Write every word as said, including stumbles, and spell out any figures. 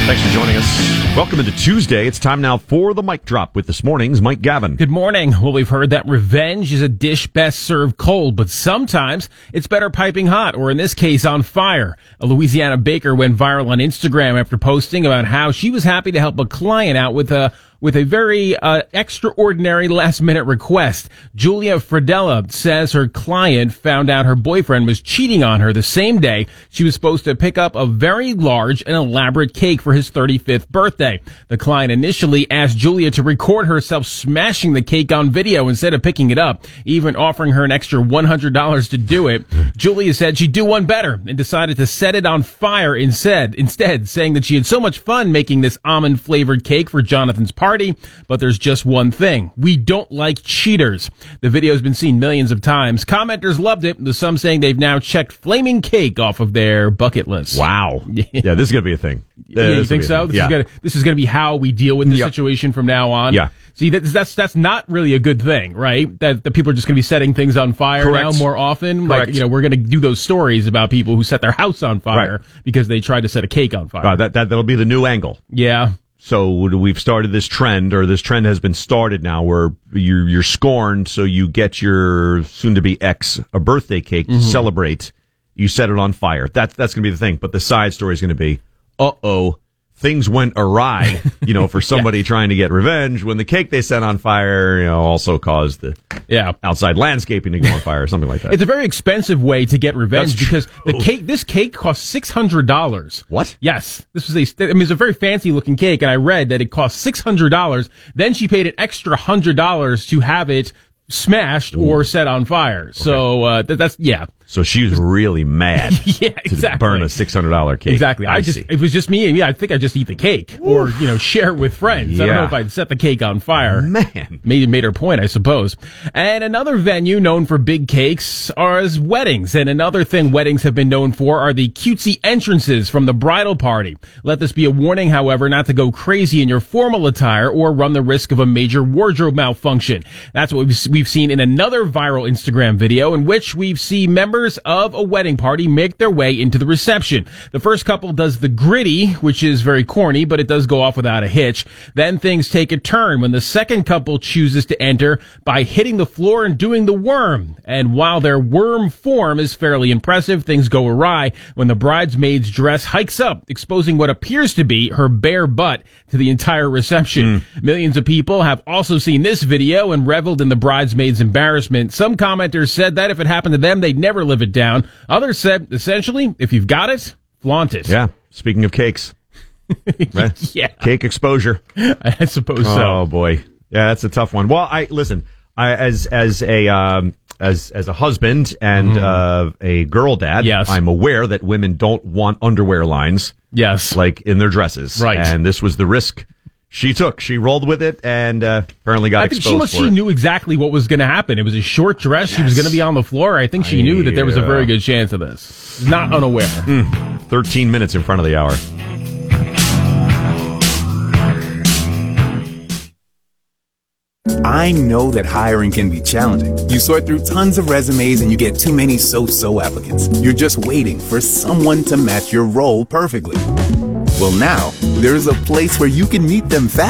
Thanks for joining us. Welcome into Tuesday. It's time now for the Mic Drop with this morning's Mike Gavin. Good morning. Well, we've heard that revenge is a dish best served cold, but sometimes it's better piping hot, or in this case, on fire. A Louisiana baker went viral on Instagram after posting about how she was happy to help a client out with a with a very uh, extraordinary last-minute request. Julia Fradella says her client found out her boyfriend was cheating on her the same day she was supposed to pick up a very large and elaborate cake for his thirty-fifth birthday. The client initially asked Julia to record herself smashing the cake on video instead of picking it up, even offering her an extra one hundred dollars to do it. Julia said she'd do one better and decided to set it on fire instead, instead saying that she had so much fun making this almond-flavored cake for Jonathan's party. Party, but there's just one thing. We don't like cheaters. The video has been seen millions of times. Commenters loved it, with some saying they've now checked flaming cake off of their bucket list. Wow. Yeah, this is going to be a thing. Yeah, Uh, you this think will be a so? thing. This, Yeah. is gonna, this is going to be how we deal with this Yep. situation from now on. Yeah. See, that, that's that's not really a good thing, right? That the people are just going to be setting things on fire Correct. now more often. Correct. Like, you know, we're going to do those stories about people who set their house on fire Right. because they tried to set a cake on fire. Uh, that, that, that'll be the new angle. Yeah. So we've started this trend, or this trend has been started now, where you're, you're scorned, so you get your soon-to-be ex a birthday cake to celebrate. You set it on fire. That's that's going to be the thing. But the side story is going to be, uh-oh, things went awry, you know, for somebody trying to get revenge when the cake they set on fire, you know, also caused the Yeah. outside landscaping to go on fire or something like that. It's a very expensive way to get revenge That's because the true. cake, this cake cost six hundred dollars. What? Yes. This was a, I mean, it's a very fancy looking cake, and I read that it cost six hundred dollars. Then she paid an extra one hundred dollars to have it smashed or set on fire. So, uh, that, that's, yeah. So she was really mad Yeah, to exactly. burn a six hundred dollars cake. Exactly. I, I just, see. if it was just me, and yeah, I think I'd just eat the cake or, you know, share it with friends. I don't Yeah. know if I'd set the cake on fire. Man. Made, made her point, I suppose. And another venue known for big cakes are as weddings. And another thing weddings have been known for are the cutesy entrances from the bridal party. Let this be a warning, however, not to go crazy in your formal attire or run the risk of a major wardrobe malfunction. That's what we've, we've seen in another viral Instagram video in which we see members of a wedding party make their way into the reception. The first couple does the gritty, which is very corny, but it does go off without a hitch. Then things take a turn when the second couple chooses to enter by hitting the floor and doing the worm. And while their worm form is fairly impressive, things go awry when the bridesmaid's dress hikes up, exposing what appears to be her bare butt to the entire reception. Mm. Millions of people have also seen this video and reveled in the bridesmaid's embarrassment. Some commenters said that if it happened to them, they'd never live it down. Others said, essentially, if you've got it, flaunt it. Yeah. Speaking of cakes. Right? Yeah. Cake exposure. I suppose so. Oh boy. Yeah, that's a tough one. Well, I listen, I as as a um as as a husband and mm. uh a girl dad, yes. I'm aware that women don't want underwear lines. Yes. Like in their dresses. Right. And this was the risk she took. She rolled with it and uh, apparently got I think exposed she, must, for she it. knew exactly what was going to happen. It was a short dress. Yes. She was going to be on the floor. I think she I, knew that there was a very good chance of this. Not unaware. Mm. thirteen minutes in front of the hour. I know that hiring can be challenging. You sort through tons of resumes and you get too many so-so applicants. You're just waiting for someone to match your role perfectly. Well, now, there's a place where you can meet them fast.